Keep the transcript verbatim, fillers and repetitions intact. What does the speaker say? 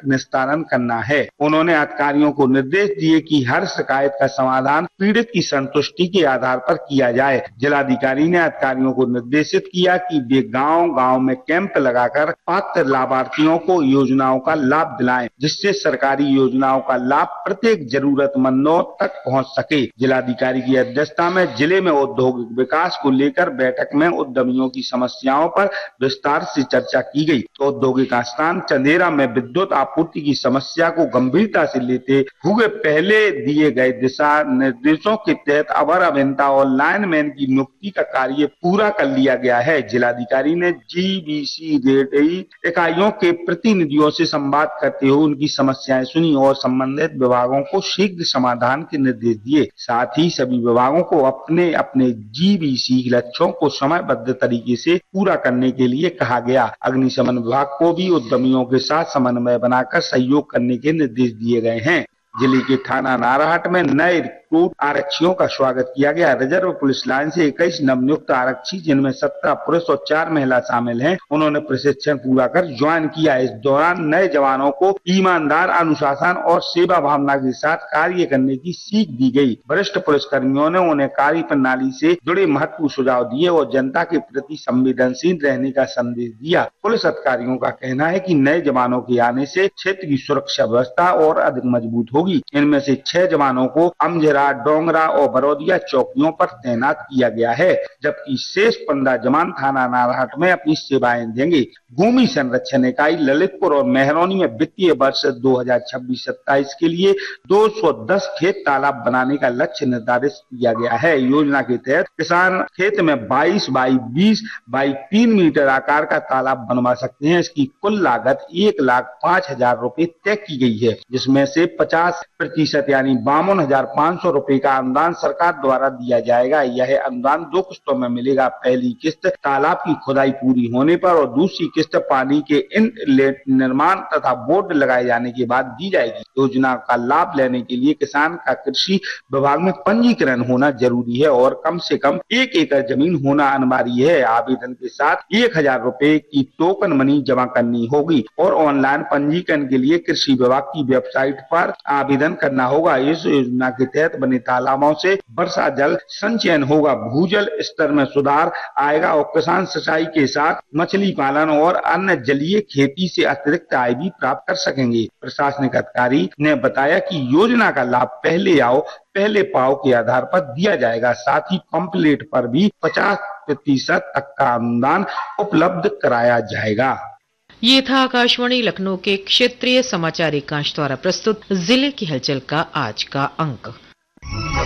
निस्तारण करना है। उन्होंने अधिकारियों को निर्देश दिए कि हर शिकायत का समाधान पीड़ित की संतुष्टि के आधार पर किया जाए। जिलाधिकारी ने अधिकारियों को निर्देशित किया कि वे गांव गांव में कैंप लगाकर पात्र लाभार्थियों को योजनाओं का लाभ दिलाएं, जिससे सरकारी योजनाओं का लाभ प्रत्येक जरूरतमंदों तक पहुंच सके। जिलाधिकारी की अध्यक्षता में जिले में औद्योगिक विकास को लेकर बैठक में उद्यमियों की समस्याओं पर विस्तार से चर्चा की गई। औद्योगिक स्थान चंदेरा में विद्युत आपूर्ति की समस्या को गंभीरता से लेते हुए पहले दिए गए दिशा निर्देशों के तहत अवर अभियंता और लाइनमैन की नियुक्ति का कार्य पूरा कर लिया गया है। जिलाधिकारी ने जीबीसी रेडई इकाइयों के प्रतिनिधियों से संवाद करते हुए उनकी समस्याएं सुनी और संबंधित विभागों को शीघ्र समाधान के निर्देश दिए। साथ ही सभी विभागों को अपने अपने जीबीसी लक्ष्यों को समयबद्ध तरीके से पूरा करने के लिए कहा गया। अग्निशमन विभाग को भी उद्यमियों के साथ समन्वय बनाकर सहयोग करने के निर्देश दिए गए हैं। जिले के थाना नाराहाट में नए रिक्रूट आरक्षियों का स्वागत किया गया। रिजर्व पुलिस लाइन से इक्कीस नवनियुक्त आरक्षी, जिनमें सत्रह पुरुष और चार महिला शामिल हैं, उन्होंने प्रशिक्षण पूरा कर ज्वाइन किया। इस दौरान नए जवानों को ईमानदार, अनुशासन और सेवा भावना के साथ कार्य करने की सीख दी गई। वरिष्ठ पुलिस कर्मियों ने उन्हें कार्य प्रणाली से जुड़े महत्वपूर्ण सुझाव दिए और जनता के प्रति संवेदनशील रहने का संदेश दिया। पुलिस अधिकारियों का कहना है कि नए जवानों के आने से क्षेत्र की सुरक्षा व्यवस्था और अधिक मजबूत होगी। इनमें से छह जवानों को अमझरा, डोंगरा और बरौदिया चौकियों पर तैनात किया गया है, जबकि शेष पंद्रह जवान थाना नाराहाट में अपनी सेवाएं देंगे। भूमि संरक्षण इकाई ललितपुर और मेहरौनी में वित्तीय वर्ष दो हजार छब्बीस सत्ताईस के लिए दो सौ दस खेत तालाब बनाने का लक्ष्य निर्धारित किया गया है। योजना के तहत किसान खेत में बाईस बाई बीस बाई तीन मीटर आकार का तालाब बनवा सकते हैं। इसकी कुल लागत एक लाख पांच हजार रूपए तय की गई है, जिसमें से पचास प्रतिशत यानी बावन हजार पाँच सौ रूपए का अनुदान सरकार द्वारा दिया जाएगा। यह अनुदान दो किस्तों में मिलेगा। पहली किस्त तालाब की खुदाई पूरी होने पर और दूसरी किस्त पानी के इनलेट निर्माण तथा बोर्ड लगाए जाने के बाद दी जाएगी। योजना का लाभ लेने के लिए किसान का कृषि विभाग में पंजीकरण होना जरूरी है और कम से कम एक एकड़ जमीन होना अनिवार्य है। आवेदन के साथ एक हजार रूपए की टोकन मनी जमा करनी होगी और ऑनलाइन पंजीकरण के लिए कृषि विभाग की वेबसाइट पर आवेदन करना होगा। इस योजना के तहत बने तालाबों से वर्षा जल संचयन होगा, भूजल स्तर में सुधार आएगा और किसान सिंचाई के साथ मछली पालन और अन्य जलीय खेती से अतिरिक्त आय भी प्राप्त कर सकेंगे। प्रशासनिक अधिकारी ने बताया कि योजना का लाभ पहले आओ पहले पाओ के आधार पर दिया जाएगा। साथ ही पंपलेट पर भी पचास प्रतिशत तक का अनुदान उपलब्ध कराया जाएगा। ये था आकाशवाणी लखनऊ के क्षेत्रीय समाचार एकांश द्वारा प्रस्तुत जिले की हलचल का आज का अंक।